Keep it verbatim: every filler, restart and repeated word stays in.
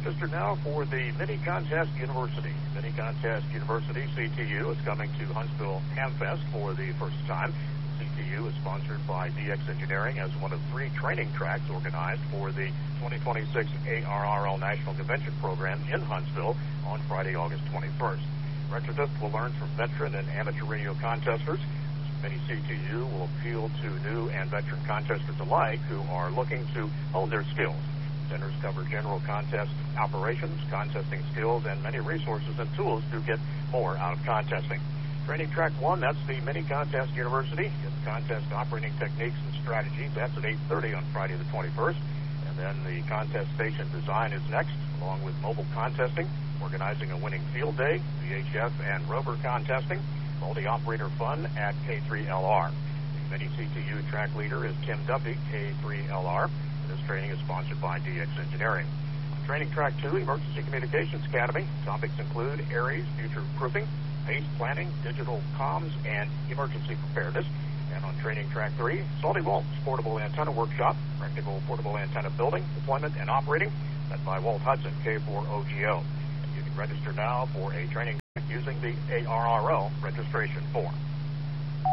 Register now for the Mini Contest University. Mini Contest University, C T U, is coming to Huntsville Hamfest for the first time. C T U is sponsored by D X Engineering as one of three training tracks organized for the twenty twenty-six A R R L National Convention Program in Huntsville on Friday, August twenty-first. Registrants will learn from veteran and amateur radio contesters. Mini C T U will appeal to new and veteran contesters alike who are looking to hone their skills. Centers cover general contest operations, contesting skills, and many resources and tools to get more out of contesting. Training track one, that's the Mini Contest University. It's contest operating techniques and strategies. That's at eight thirty on Friday the twenty-first. And then the contest station design is next, along with mobile contesting, organizing a winning field day, V H F and rover contesting, multi-operator fun at K three L R. The Mini C T U track leader is Tim Duffy, K three L R. This training is sponsored by D X Engineering. On training track two, Emergency Communications Academy. Topics include ARES, future proofing, PACE planning, digital comms, and emergency preparedness. And on training track three, Salty Walt's portable antenna workshop, practical portable antenna building, deployment, and operating, led by Walt Hudson, K four O G O. And you can register now for a training track using the A R R L registration form.